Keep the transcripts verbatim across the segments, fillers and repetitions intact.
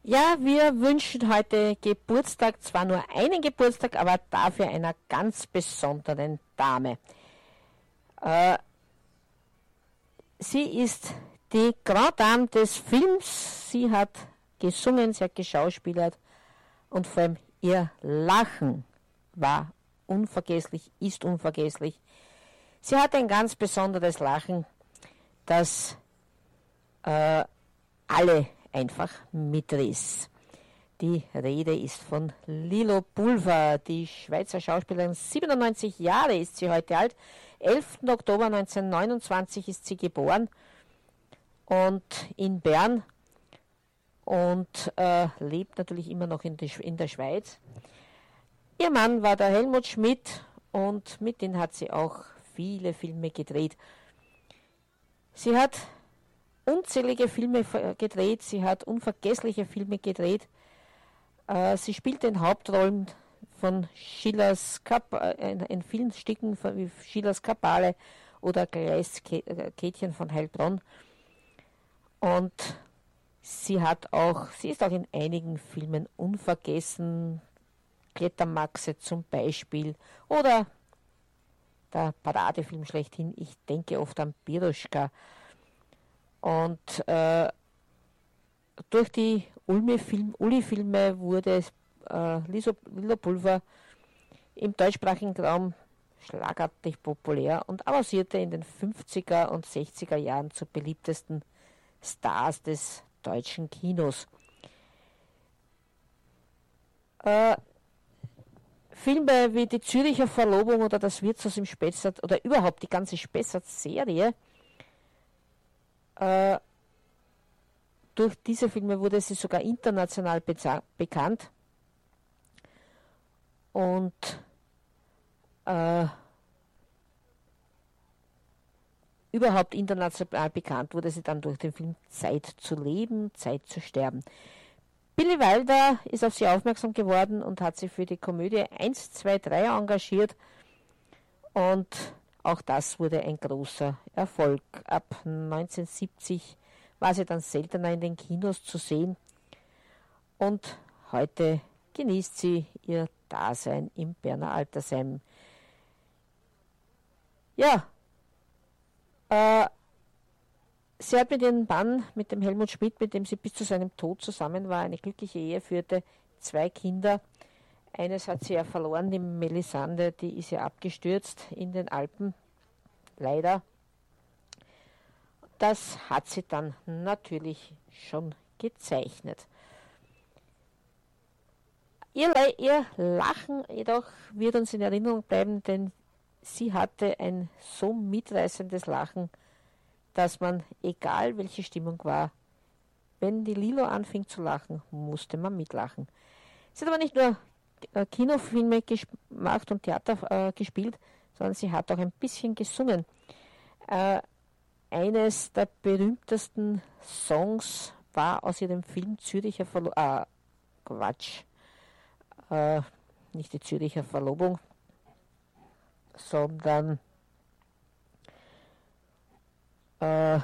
Ja, wir wünschen heute Geburtstag, zwar nur einen Geburtstag, aber dafür einer ganz besonderen Dame. Äh, sie ist die Grand Dame des Films. Sie hat gesungen, sie hat geschauspielert und vor allem ihr Lachen war unvergesslich, ist unvergesslich. Sie hat ein ganz besonderes Lachen, das äh, alle einfach mitriss. Die Rede ist von Lilo Pulver, die Schweizer Schauspielerin. siebenundneunzig Jahre ist sie heute alt. elften Oktober neunzehnhundertneunundzwanzig ist sie geboren und in Bern und äh, lebt natürlich immer noch in, die, in der Schweiz. Ihr Mann war der Helmut Schmidt und mit dem hat sie auch viele Filme gedreht. Sie hat unzählige Filme gedreht, sie hat unvergessliche Filme gedreht. Äh, sie spielt in Hauptrollen von Schillers Kap äh, in vielen Stücken von Schillers Kabale oder Gleis Käthchen von Heilbronn. Und sie hat auch, sie ist auch in einigen Filmen unvergessen. Klettermaxe zum Beispiel oder der Paradefilm schlechthin, ich denke oft an Piroschka. Und äh, durch die Ulmi-Film, Uli-Filme wurde äh, Lilo, Lilo Pulver im deutschsprachigen Raum schlagartig populär und avancierte in den fünfziger und sechziger Jahren zu beliebtesten Stars des deutschen Kinos. Äh, Filme wie die Züricher Verlobung oder das Wirtshaus im Spessart oder überhaupt die ganze Spessart-Serie, äh, durch diese Filme wurde sie sogar international bekannt und äh, überhaupt international bekannt wurde sie dann durch den Film Zeit zu leben, Zeit zu sterben. Billy Wilder ist auf sie aufmerksam geworden und hat sie für die Komödie eins, zwei, drei engagiert und auch das wurde ein großer Erfolg. Ab neunzehnhundertsiebzig war sie dann seltener in den Kinos zu sehen und heute genießt sie ihr Dasein im Berner Altersheim. Ja, äh, sie hat mit ihrem Mann, mit dem Helmut Schmidt, mit dem sie bis zu seinem Tod zusammen war, eine glückliche Ehe führte, zwei Kinder. Eines hat sie ja verloren, die Melisande, die ist ja abgestürzt in den Alpen, leider. Das hat sie dann natürlich schon gezeichnet. Ihr, ihr Lachen jedoch wird uns in Erinnerung bleiben, denn sie hatte ein so mitreißendes Lachen, dass man, egal welche Stimmung war, wenn die Lilo anfing zu lachen, musste man mitlachen. Sie hat aber nicht nur äh, Kinofilme gemacht und Theater äh, gespielt, sondern sie hat auch ein bisschen gesungen. Äh, eines der berühmtesten Songs war aus ihrem Film Züricher Verlobung, äh, Quatsch, äh, nicht die Züricher Verlobung, sondern Äh,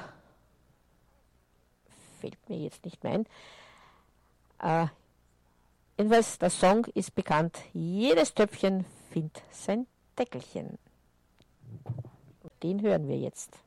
fällt mir jetzt nicht mehr ein. Äh, jedenfalls, der Song ist bekannt. Jedes Töpfchen findet sein Deckelchen. Den hören wir jetzt.